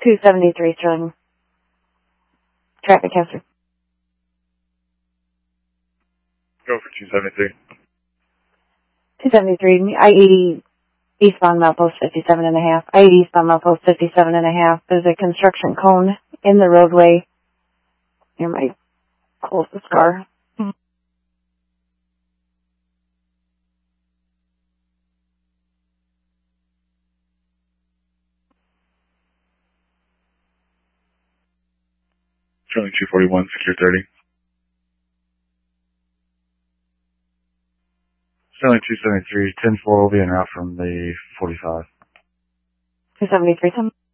273 Sterling. Traffic capture. Go for 273. 273, I-80 eastbound milepost 57.5. I-80 eastbound milepost 57.5. There's a construction cone in the roadway near my closest car. Sterling 241, secure 30. Sterling 273, 10-4 will be en route from the 45. 273,